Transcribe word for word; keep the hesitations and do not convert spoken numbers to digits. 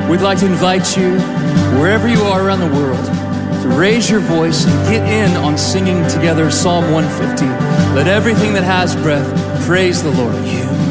We'd like to invite you, wherever you are around the world, to raise your voice and get in on singing together Psalm one fifty. Let everything that has breath praise the Lord. You